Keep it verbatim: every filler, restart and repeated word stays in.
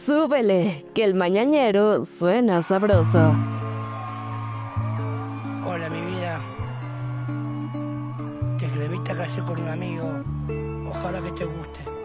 Súbele, que el mañanero suena sabroso. Hola, mi vida. Te escribiste casi con un amigo. Ojalá que te guste.